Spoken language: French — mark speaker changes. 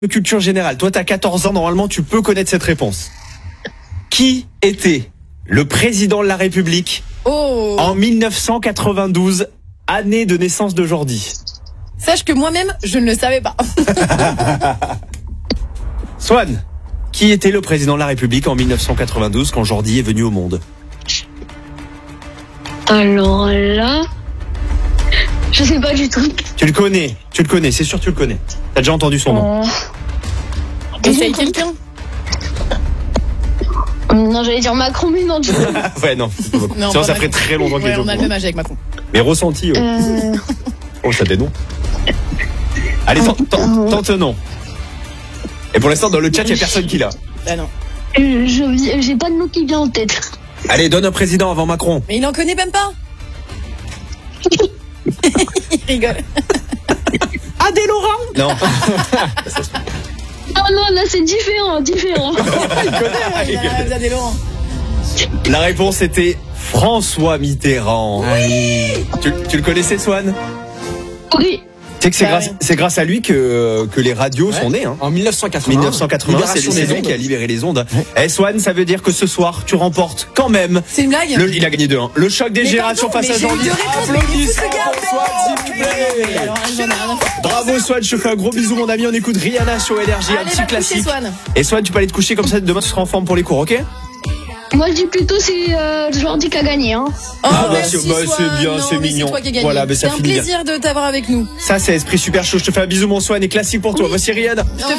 Speaker 1: de culture générale. Toi, t'as 14 ans, normalement, tu peux connaître cette réponse. Qui était le président de la République en 1992, année de naissance de Jordi?
Speaker 2: Sache que moi-même, je ne le savais pas.
Speaker 1: Swan, qui était le président de la République en 1992 quand Jordi est venu au monde?
Speaker 3: Alors là, je sais pas du tout.
Speaker 1: Tu le connais, c'est sûr que tu le connais. T'as déjà entendu son nom.
Speaker 2: Essaye quelqu'un.
Speaker 3: Non, j'allais dire Macron, mais non, du coup.
Speaker 1: Ouais, non. Sinon, ça ferait très longtemps qu'il est au
Speaker 2: on a le
Speaker 1: courant.
Speaker 2: même âge avec Macron.
Speaker 1: Mais ressenti, Oh, ça dénonce. Allez, tente un nom. Et pour l'instant, dans le chat, il n'y a personne qui l'a.
Speaker 2: Ah non.
Speaker 3: J'ai pas de nom qui vient en tête.
Speaker 1: Allez, donne un président avant Macron.
Speaker 2: Mais il en connaît même pas. Il rigole.
Speaker 1: Adé Laurent? Non.
Speaker 3: Non, là c'est différent.
Speaker 1: Il connaît.
Speaker 2: Adé Laurent.
Speaker 1: La réponse était François Mitterrand. Oui. Tu le connaissais, Swan?
Speaker 3: Oui.
Speaker 1: Tu sais que c'est grâce à lui que les radios sont nées. Hein.
Speaker 4: En 1980.
Speaker 1: 1980, c'est lui qui a libéré les ondes. Eh, Swan, ça veut dire que ce soir, tu remportes quand même.
Speaker 2: C'est une blague?
Speaker 1: Il a gagné 2-1. Le choc des générations face à Jordi. Applaudissements pour Swan, s'il vous plaît.
Speaker 2: Alors, j'en ai rien à foutre.
Speaker 1: Bravo Swan, je te fais un gros bisou mon ami. On écoute Rihanna sur Énergie, un
Speaker 2: Allez,
Speaker 1: petit
Speaker 2: va te coucher,
Speaker 1: classique.
Speaker 2: Swan.
Speaker 1: Et Swan, tu peux aller te coucher comme ça. Demain, tu seras en forme pour les cours, ok?
Speaker 3: Moi je dis plutôt c'est Jordi qui a gagné. Hein.
Speaker 2: Oh,
Speaker 1: merci,
Speaker 2: merci,
Speaker 1: c'est
Speaker 2: Swan.
Speaker 1: bien,
Speaker 2: Non,
Speaker 1: c'est
Speaker 2: mais
Speaker 1: mignon.
Speaker 2: C'est toi qui as gagné.
Speaker 1: Voilà, mais ça
Speaker 2: c'est un
Speaker 1: finit bien.
Speaker 2: plaisir de t'avoir avec nous.
Speaker 1: Ça, c'est esprit super chaud. Je te fais un bisou mon Swan et classique pour toi. Voici Rihanna.
Speaker 2: Je te fais